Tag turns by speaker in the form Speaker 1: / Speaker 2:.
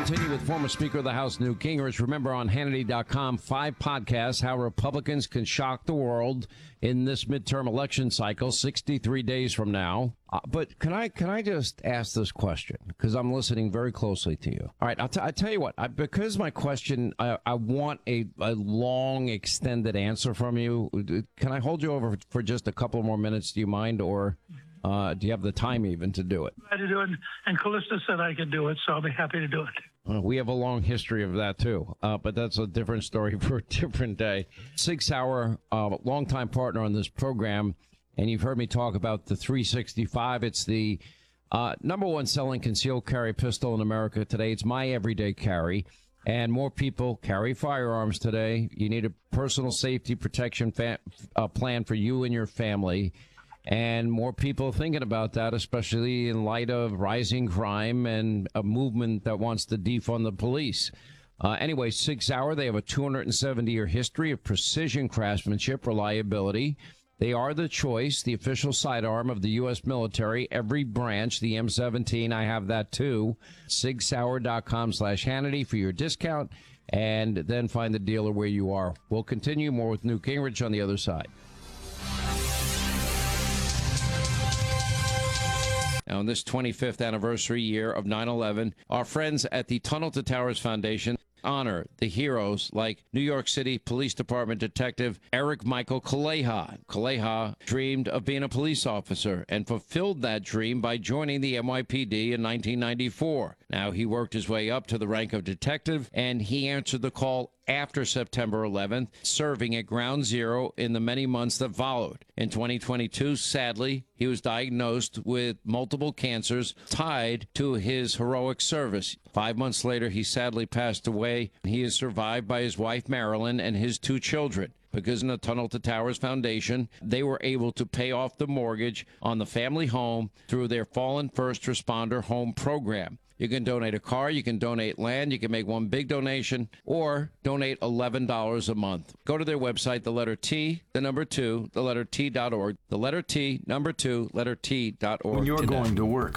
Speaker 1: continue with former Speaker of the House Newt Gingrich. Remember, on Hannity.com, 5 podcasts, how Republicans can shock the world in this midterm election cycle, 63 days from now. But can I just ask this question? Because I'm listening very closely to you. All right, I'll tell you what. Because my question, I want a long, extended answer from you. Can I hold you over for just a couple more minutes? Do you mind? Or do you have the time even to do it?
Speaker 2: I to do it, and Callista said I could do it, so I'll be happy to do it.
Speaker 1: We have a long history of that, too, but that's a different story for a different day. 6 Sauer, longtime partner on this program, and you've heard me talk about the 365. It's the number one selling concealed carry pistol in America today. It's my everyday carry, and more people carry firearms today. You need a personal safety protection plan for you and your family. And more people thinking about that, especially in light of rising crime and a movement that wants to defund the police. Anyway, 6 Sauer, they have a 270-year history of precision craftsmanship, reliability. They are the choice, the official sidearm of the U.S. military, every branch, the M17. I have that, too. SigSauer.com/Hannity for your discount, and then find the dealer where you are. We'll continue more with Newt Gingrich on the other side. Now, in this 25th anniversary year of 9/11, our friends at the Tunnel to Towers Foundation honor the heroes like New York City Police Department Detective Eric Michael Kaleha. Kaleha dreamed of being a police officer and fulfilled that dream by joining the NYPD in 1994. Now, he worked his way up to the rank of detective, and he answered the call after September 11th, serving at Ground Zero in the many months that followed. In 2022, sadly, he was diagnosed with multiple cancers tied to his heroic service. 5 months later, he sadly passed away. He is survived by his wife, Marilyn, and his 2 children. Because in the Tunnel to Towers Foundation, they were able to pay off the mortgage on the family home through their Fallen First Responder Home Program. You can donate a car, you can donate land, you can make one big donation, or donate $11 a month. Go to their website, the letter T, the number 2, the letter T.org. The letter T, number 2, letter T.org.
Speaker 3: When you're
Speaker 1: today.
Speaker 3: going to work